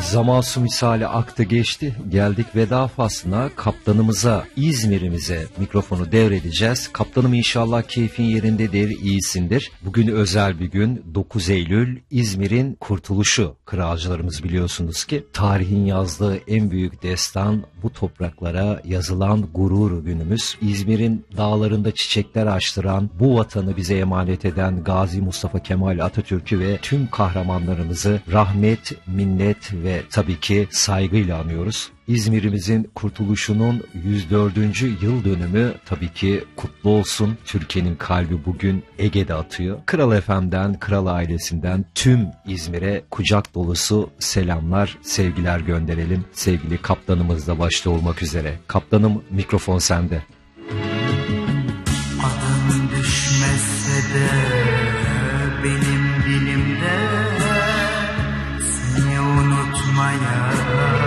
Zaman su misali aktı geçti. Geldik veda faslına. Kaptanımıza, İzmir'imize mikrofonu devredeceğiz. Kaptanım inşallah keyfin yerindedir, iyisindir. Bugün özel bir gün. 9 Eylül İzmir'in kurtuluşu. Kralcılarımız biliyorsunuz ki tarihin yazdığı en büyük destan, bu topraklara yazılan gurur günümüz. İzmir'in dağlarında çiçekler açtıran, bu vatanı bize emanet eden Gazi Mustafa Kemal Atatürk'ü ve tüm kahramanlarımızı rahmet, minnet ve tabii ki saygıyla anıyoruz. İzmir'imizin kurtuluşunun 104. yıl dönümü tabii ki kutlu olsun. Türkiye'nin kalbi bugün Ege'de atıyor. Kral FM'den, Kral ailesinden tüm İzmir'e kucak dolusu selamlar, sevgiler gönderelim. Sevgili kaptanımız da başta olmak üzere. Kaptanım, mikrofon sende. Adım düşmese de benim dilimde seni unutmaya